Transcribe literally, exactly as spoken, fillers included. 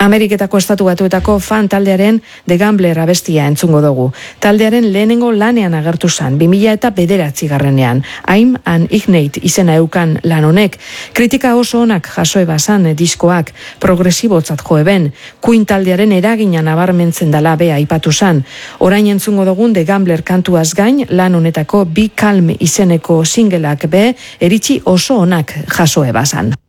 Ameriketako Estatu Batuetako fan taldearen The Gambler abestia entzungo dugu. Taldearen lehenengo lanean agertu zan, bi mila eta bederatzi garrenean. I'm an Ignite izena eukan lan honek. Kritika oso onak jaso ebazan diskoak, progresibotzat joeben. Queen taldearen eragina nabarmentzen dala bea aipatu zan. Orain entzungo dugun The Gambler kantuaz gain, lan honetako Be Calm izeneko singleak be, eritzi oso onak jaso ebazan.